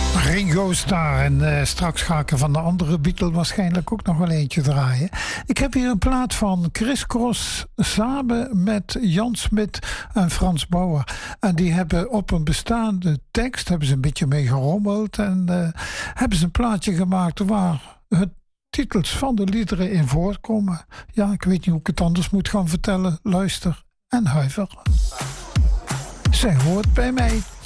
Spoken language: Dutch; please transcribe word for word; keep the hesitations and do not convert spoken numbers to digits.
Ringo Starr. En uh, straks ga ik er van de andere Beatle waarschijnlijk ook nog wel eentje draaien. Ik heb hier een plaat van Chris Cross samen met Jan Smit en Frans Bauer. En die hebben op een bestaande tekst, hebben ze een beetje mee gerommeld. En uh, hebben ze een plaatje gemaakt waar het titels van de liederen in voorkomen. Ja, ik weet niet hoe ik het anders moet gaan vertellen. Luister en huiver. Zij hoort bij mij.